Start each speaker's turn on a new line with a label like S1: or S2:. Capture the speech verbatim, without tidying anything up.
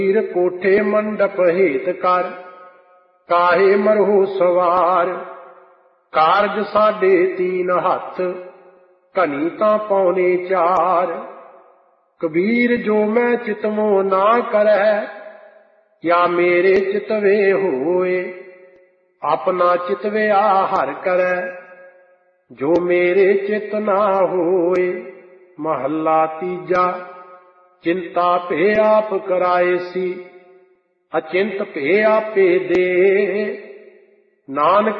S1: ਕਬੀਰ ਕੋਠੇ ਮੰਡਪ ਹੇਤ ਕਰ, ਕਾਹੇ ਮਰਹੁ ਸਵਾਰ। ਕਾਰਜ ਸਾਡੇ ਤੀਨ ਹੱਥ, ਘਣੀ ਤਾਂ ਪੌਣੇ ਚਾਰ। ਕਬੀਰ ਜੋ ਮੈਂ ਚਿਤਵੋ ਨਾ ਕਰੈ, ਜਾਂ ਮੇਰੇ ਚਿਤਵੇ ਹੋਏ। ਆਪਣਾ ਚਿਤਵਿਆ ਹਰਿ ਕਰੈ, ਜੋ ਮੇਰੇ ਚਿਤ ਨਾ ਹੋਏ। ਮਹੱਲਾ ਤੀਜਾ। ਚਿੰਤਾ ਭੇ ਆਪ ਕਰਾਏ ਸੀ, ਅਚਿੰਤ ਭੇ ਆਪੇ ਦੇ। ਨਾਨਕ